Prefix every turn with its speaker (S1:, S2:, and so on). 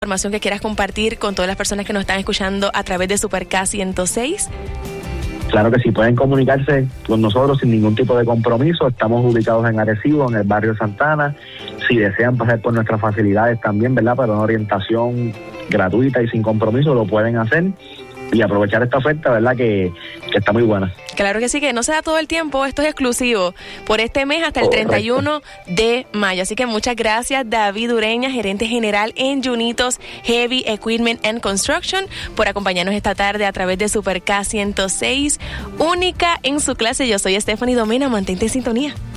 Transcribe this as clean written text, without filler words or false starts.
S1: información que quieras compartir con todas las personas que nos están escuchando a través de Super K 106?
S2: Claro que sí, pueden comunicarse con nosotros sin ningún tipo de compromiso. Estamos ubicados en Arecibo, en el barrio Santana. Si desean pasar por nuestras facilidades también, ¿verdad?, para una orientación gratuita y sin compromiso, lo pueden hacer y aprovechar esta oferta, ¿verdad?, que está muy buena.
S1: Claro que sí, que no se da todo el tiempo, esto es exclusivo por este mes hasta el 31 de mayo. Así que muchas gracias, David Ureña, gerente general en Junitos Heavy Equipment and Construction, por acompañarnos esta tarde a través de Super K 106, única en su clase. Yo soy Stephanie Domena, mantente en sintonía.